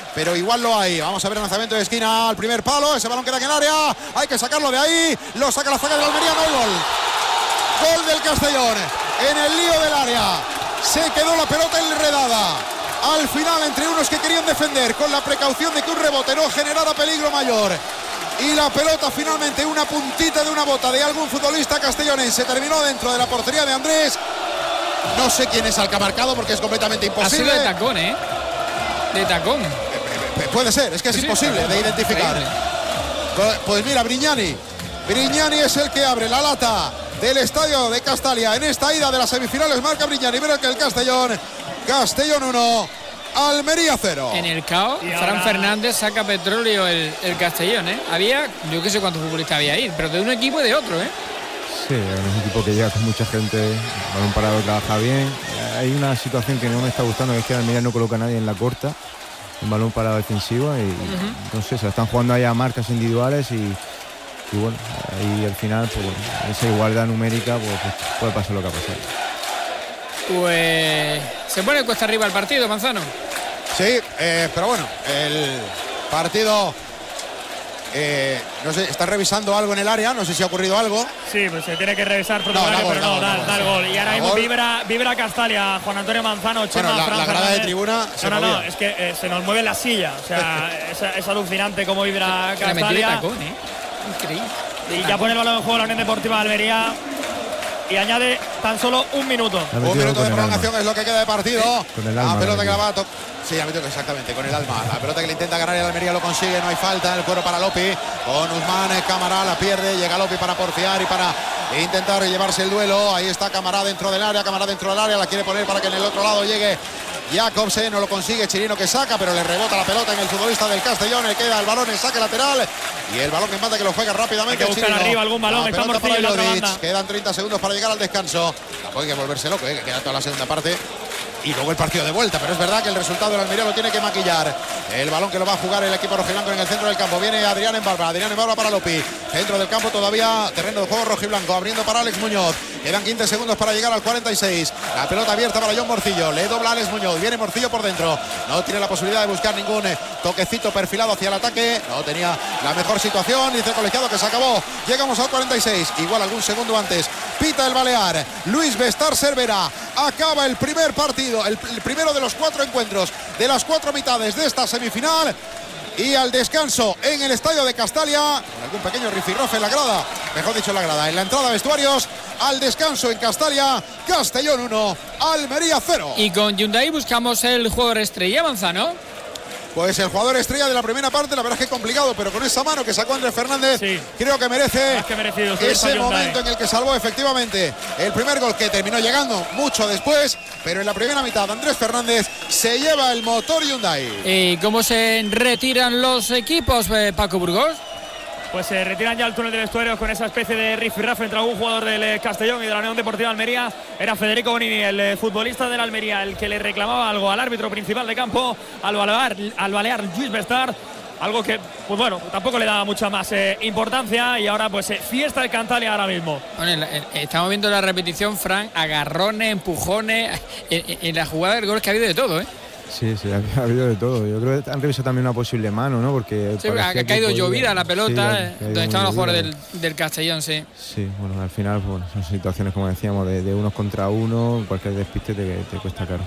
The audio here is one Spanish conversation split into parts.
pero igual lo hay. Vamos a ver el lanzamiento de esquina al primer palo, ese balón queda en el área, hay que sacarlo de ahí, lo saca la zaga de la Almería, no hay gol. Gol del Castellón, en el lío del área, se quedó la pelota enredada. Al final entre unos que querían defender con la precaución de que un rebote no generara peligro mayor. Y la pelota finalmente, una puntita de una bota de algún futbolista castellonense, terminó dentro de la portería de Andrés. No sé quién es el que ha marcado porque es completamente imposible. Ha sido de tacón, ¿eh? De tacón. Puede ser, es que es imposible de identificar. Pues mira, Brignani es el que abre la lata del estadio de Castalia en esta ida de las semifinales. Marca Brignani, mira que el Castellón 1, Almería 0. En el CAO, Fran Fernández saca petróleo el Castellón, ¿eh? Había, yo qué sé cuántos futbolistas había ahí, pero de un equipo y de otro, ¿eh? Sí, es un equipo que llega con mucha gente, balón parado trabaja bien. Hay una situación que no me está gustando, que es que Almería no coloca a nadie en la corta, un balón parado defensivo y no sé, se la están jugando ahí a marcas individuales y bueno, ahí al final, pues bueno, esa igualdad numérica pues puede pasar lo que ha pasado. Pues se pone cuesta arriba el partido, Manzano. Sí, pero bueno, el partido, no sé, está revisando algo en el área, no sé si ha ocurrido algo. Sí, pues se tiene que revisar todo el área, pero no, da el gol. Y ahora mismo vibra Castalia, Juan Antonio Manzano, Chema, bueno, la grada de tribuna no, es que se nos mueve la silla, o sea, es alucinante cómo vibra Castalia. Tacón, ¿eh? Increíble. Y ya pone el balón en juego la Unión Deportiva de Almería. Y añade tan solo un minuto. Un minuto de prolongación es lo que queda de partido. Con el alma, la pelota que la va a sí, ha metido exactamente con el alma. La pelota que le intenta ganar el Almería lo consigue, no hay falta. El cuero para Lopi. Con Usman, Camará la pierde. Llega Lopi para porfiar y para intentar llevarse el duelo. Ahí está Camará dentro del área. La quiere poner para que en el otro lado llegue Jacobsen. No lo consigue. Chirino que saca, pero le rebota la pelota en el futbolista del Castellón. Le queda el balón en saque lateral. Y el balón que manda que lo juega rápidamente. Hay que buscar arriba algún balón. Está Morcillo en la otra banda. Quedan 30 segundos para llegar al descanso. Tampoco hay que volverse loco, que queda toda la segunda parte. Y luego el partido de vuelta, pero es verdad que el resultado del Almería lo tiene que maquillar. El balón que lo va a jugar el equipo rojiblanco en el centro del campo. Viene Adrián en barba para Lopi. Centro del campo todavía, terreno de juego rojiblanco, abriendo para Alex Muñoz. Quedan 15 segundos para llegar al 46. La pelota abierta para John Morcillo. Le dobla a Alex Muñoz. Viene Morcillo por dentro. No tiene la posibilidad de buscar ningún toquecito perfilado hacia el ataque. No tenía la mejor situación. Dice el colegiado que se acabó. Llegamos al 46. Igual algún segundo antes. Pita el Balear. Luis Bestar Cervera. Acaba el primer partido. El primero de los 4 encuentros, de las 4 mitades de esta semifinal. Y al descanso en el estadio de Castalia, con algún pequeño rifirrafe en la grada, mejor dicho en la grada, en la entrada a vestuarios. Al descanso en Castalia, Castellón 1, Almería 0. Y con Hyundai buscamos el jugador estrella, Manzano. Pues el jugador estrella de la primera parte, la verdad es que complicado, pero con esa mano que sacó Andrés Fernández, sí, creo que merece ese momento en el que salvó efectivamente el primer gol, que terminó llegando mucho después, pero en la primera mitad Andrés Fernández se lleva el motor Hyundai. ¿Y cómo se retiran los equipos, Paco Burgos? Pues se retiran ya al túnel de vestuarios con esa especie de rifirrafe entre algún jugador del Castellón y de la Unión Deportiva de Almería. Era Federico Bonini, el futbolista del Almería, el que le reclamaba algo al árbitro principal de campo, al Balear Luis Bestar. Algo que, pues bueno, tampoco le daba mucha más importancia. Y ahora pues fiesta de Cantalia ahora mismo. Bueno, estamos viendo la repetición, Fran, agarrones, empujones. En la jugada del gol que ha habido de todo, ¿eh? Sí, ha habido de todo. Yo creo que han revisado también una posible mano, ¿no? Porque sí, ha caído llovida la pelota, sí, donde estaban los jugadores del Castellón, sí. Sí, bueno, al final bueno, son situaciones, como decíamos, de unos contra uno. Cualquier despiste te cuesta caro.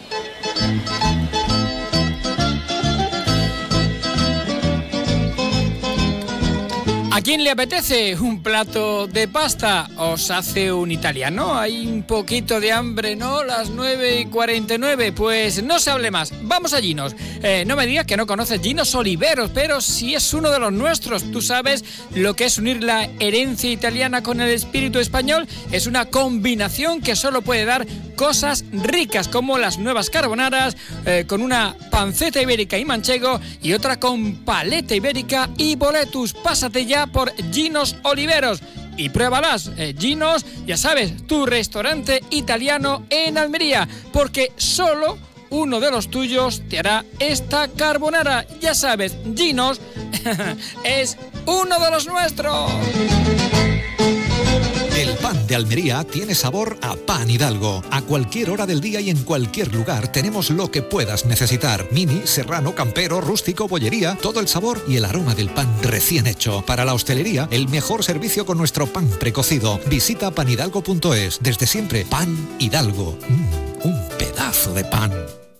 ¿A quién le apetece un plato de pasta? ¿Os hace un italiano? Hay un poquito de hambre, ¿no? Las 9:49. Pues no se hable más. Vamos a Ginos. No me digas que no conoces Ginos Oliveros, pero si es uno de los nuestros. Tú sabes lo que es unir la herencia italiana con el espíritu español. Es una combinación que solo puede dar cosas ricas, como las nuevas carbonaras, con una panceta ibérica y manchego, y otra con paleta ibérica y boletus. Pásate ya por Ginos Oliveros y pruébalas. Ginos, ya sabes, tu restaurante italiano en Almería, porque solo uno de los tuyos te hará esta carbonara. Ya sabes, Ginos es uno de los nuestros. El pan de Almería tiene sabor a Pan Hidalgo. A cualquier hora del día y en cualquier lugar tenemos lo que puedas necesitar. Mini, serrano, campero, rústico, bollería, todo el sabor y el aroma del pan recién hecho. Para la hostelería, el mejor servicio con nuestro pan precocido. Visita panhidalgo.es. Desde siempre, Pan Hidalgo. Un pedazo de pan.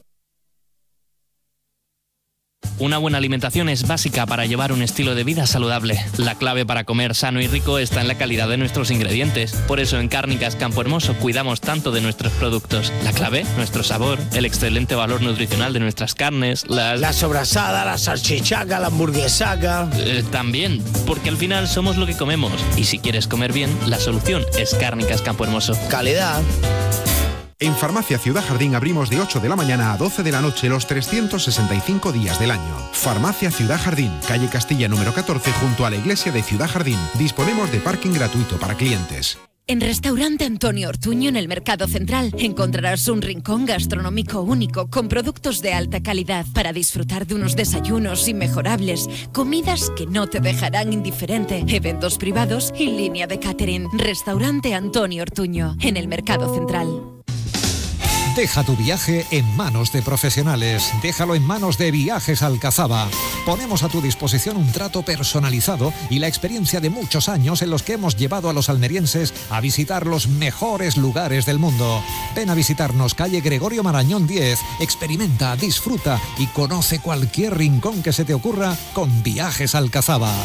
Una buena alimentación es básica para llevar un estilo de vida saludable. La clave para comer sano y rico está en la calidad de nuestros ingredientes. Por eso en Cárnicas Campo Hermoso cuidamos tanto de nuestros productos. La clave, nuestro sabor, el excelente valor nutricional de nuestras carnes, la sobrasada, la salchichaca, la hamburguesaca. También, porque al final somos lo que comemos. Y si quieres comer bien, la solución es Cárnicas Campo Hermoso. Calidad. En Farmacia Ciudad Jardín abrimos de 8 de la mañana a 12 de la noche los 365 días del año. Farmacia Ciudad Jardín, calle Castilla número 14 junto a la iglesia de Ciudad Jardín. Disponemos de parking gratuito para clientes. En Restaurante Antonio Ortuño, en el Mercado Central, encontrarás un rincón gastronómico único con productos de alta calidad para disfrutar de unos desayunos inmejorables, comidas que no te dejarán indiferente, eventos privados y línea de catering. Restaurante Antonio Ortuño, en el Mercado Central. Deja tu viaje en manos de profesionales. Déjalo en manos de Viajes Alcazaba. Ponemos a tu disposición un trato personalizado y la experiencia de muchos años en los que hemos llevado a los almerienses a visitar los mejores lugares del mundo. Ven a visitarnos, calle Gregorio Marañón 10. Experimenta, disfruta y conoce cualquier rincón que se te ocurra con Viajes Alcazaba.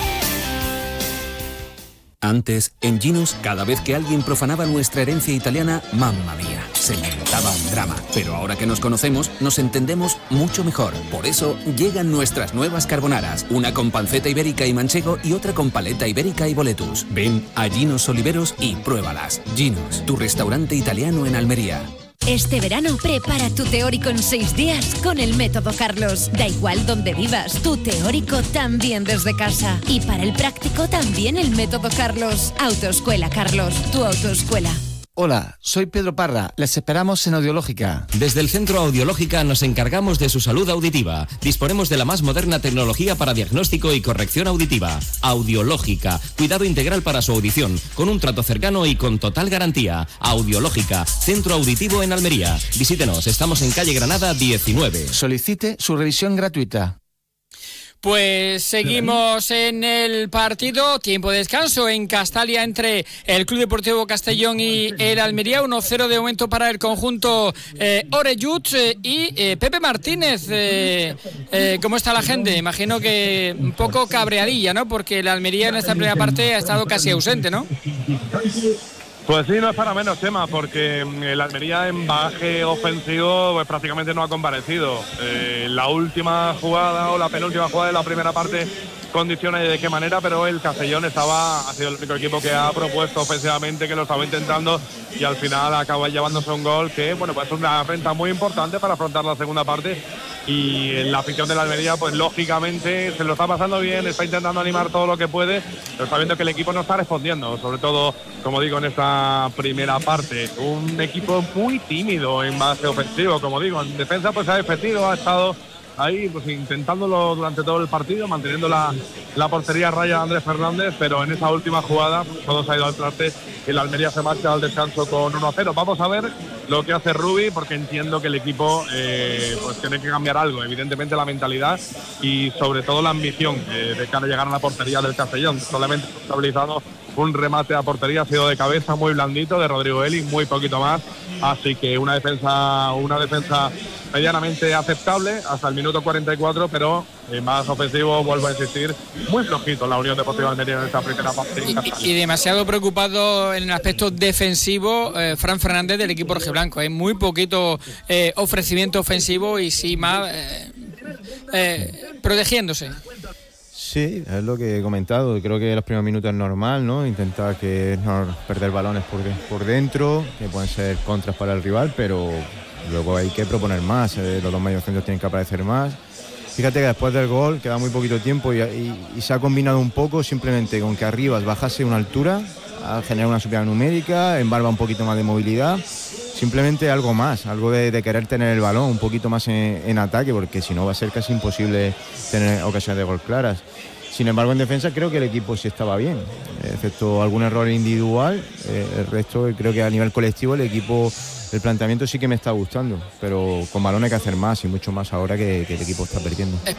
Antes, en Ginos, cada vez que alguien profanaba nuestra herencia italiana, mamma mía, se montaba un drama. Pero ahora que nos conocemos, nos entendemos mucho mejor. Por eso, llegan nuestras nuevas carbonaras. Una con panceta ibérica y manchego y otra con paleta ibérica y boletus. Ven a Ginos Oliveros y pruébalas. Ginos, tu restaurante italiano en Almería. Este verano prepara tu teórico en 6 días con el método Carlos. Da igual donde vivas, tu teórico también desde casa. Y para el práctico también el método Carlos. Autoescuela Carlos, tu autoescuela. Hola, soy Pedro Parra. Les esperamos en Audiológica. Desde el Centro Audiológica nos encargamos de su salud auditiva. Disponemos de la más moderna tecnología para diagnóstico y corrección auditiva. Audiológica, cuidado integral para su audición, con un trato cercano y con total garantía. Audiológica, Centro Auditivo en Almería. Visítenos, estamos en calle Granada 19. Solicite su revisión gratuita. Pues seguimos en el partido, tiempo de descanso en Castalia entre el Club Deportivo Castellón y el Almería, 1-0 de momento para el conjunto Oreyud y Pepe Martínez. ¿Cómo está la gente? Imagino que un poco cabreadilla, ¿no? Porque el Almería en esta primera parte ha estado casi ausente, ¿no? Pues sí, no es para menos, Chema, porque el Almería en bagaje ofensivo pues prácticamente no ha comparecido. La última jugada o la penúltima jugada de la primera parte condiciona de qué manera, pero el Castellón ha sido el único equipo que ha propuesto ofensivamente, que lo estaba intentando y al final acaba llevándose un gol que, bueno, pues es una venta muy importante para afrontar la segunda parte. Y la afición de la Almería, pues lógicamente se lo está pasando bien, está intentando animar todo lo que puede, pero está viendo que el equipo no está respondiendo, sobre todo, como digo, en esta primera parte. Un equipo muy tímido en base ofensivo, como digo, en defensa pues ha defendido, ha estado ahí pues intentándolo durante todo el partido, manteniendo la portería a raya de Andrés Fernández, pero en esa última jugada pues, todo se ha ido al traste y el Almería se marcha al descanso con 1-0. Vamos a ver lo que hace Rubi, porque entiendo que el equipo pues tiene que cambiar algo, evidentemente la mentalidad y sobre todo la ambición de cara a llegar a la portería del Castellón. Solamente estabilizado un remate a portería, ha sido de cabeza muy blandito de Rodrigo Eli, muy poquito más, así que una defensa medianamente aceptable hasta el minuto 44, pero más ofensivo, vuelvo a insistir, muy flojito la Unión Deportiva Almería en esta primera parte. Y demasiado preocupado en el aspecto defensivo Fran Fernández del equipo rojiblanco. Hay muy poquito ofrecimiento ofensivo y sí más protegiéndose. Sí, es lo que he comentado. Creo que los primeros minutos es normal, ¿no? Intentar que no perder balones por dentro, que pueden ser contras para el rival, pero luego hay que proponer más. Los dos mediocentros tienen que aparecer más. Fíjate que después del gol queda muy poquito tiempo y se ha combinado un poco simplemente con que Arribas bajase una altura, a generar una superioridad numérica, en Barba un poquito más de movilidad. Simplemente algo más, algo de querer tener el balón un poquito más en ataque, porque si no va a ser casi imposible tener ocasiones de gol claras. Sin embargo, en defensa creo que el equipo sí estaba bien, excepto algún error individual. El resto, creo que a nivel colectivo el equipo, el planteamiento sí que me está gustando, pero con balón hay que hacer más y mucho más ahora que el equipo está perdiendo.